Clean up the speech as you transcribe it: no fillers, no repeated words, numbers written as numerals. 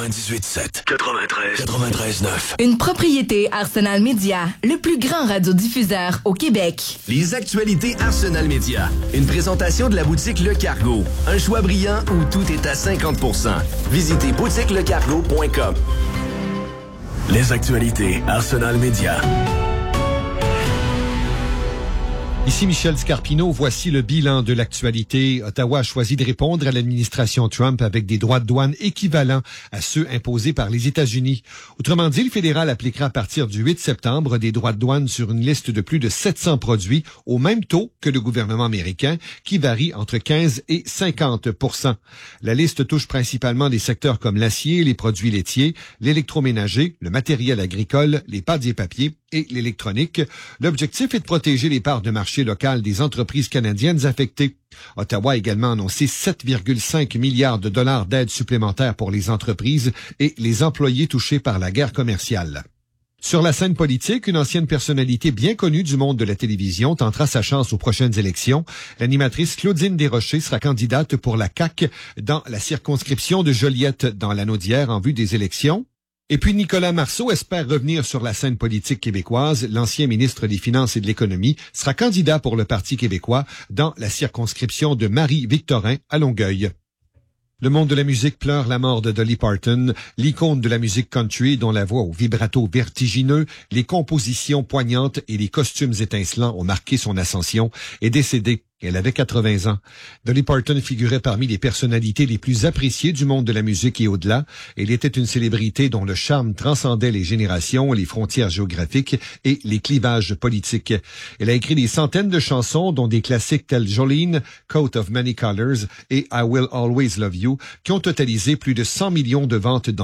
98.7, 93.9. Une propriété Arsenal Média, le plus grand radiodiffuseur au Québec. Les actualités Arsenal Média. Une présentation de la boutique Le Cargo. Un choix brillant où tout est à 50%. Visitez boutiquelecargo.com. Les actualités Arsenal Média. Ici Michel Scarpino, voici le bilan de l'actualité. Ottawa a choisi de répondre à l'administration Trump avec des droits de douane équivalents à ceux imposés par les États-Unis. Autrement dit, le fédéral appliquera à partir du 8 septembre des droits de douane sur une liste de plus de 700 produits au même taux que le gouvernement américain, qui varie entre 15 et 50 %. La liste touche principalement des secteurs comme l'acier, les produits laitiers, l'électroménager, le matériel agricole, les pâtes et papiers et l'électronique. L'objectif est de protéger les parts de marché locales des entreprises canadiennes affectées. Ottawa a également annoncé 7,5 milliards de dollars d'aide supplémentaires pour les entreprises et les employés touchés par la guerre commerciale. Sur la scène politique, une ancienne personnalité bien connue du monde de la télévision tentera sa chance aux prochaines élections. L'animatrice Claudine Desrochers sera candidate pour la CAQ dans la circonscription de Joliette dans l'anneau d'hier en vue des élections. Et puis Nicolas Marceau espère revenir sur la scène politique québécoise. L'ancien ministre des Finances et de l'Économie sera candidat pour le Parti québécois dans la circonscription de Marie-Victorin à Longueuil. Le monde de la musique pleure la mort de Dolly Parton, l'icône de la musique country dont la voix au vibrato vertigineux, les compositions poignantes et les costumes étincelants ont marqué son ascension, est décédée. Elle avait 80 ans. Dolly Parton figurait parmi les personnalités les plus appréciées du monde de la musique et au-delà. Elle était une célébrité dont le charme transcendait les générations, les frontières géographiques et les clivages politiques. Elle a écrit des centaines de chansons, dont des classiques tels Jolene, Coat of Many Colors et I Will Always Love You, qui ont totalisé plus de 100 millions de ventes dans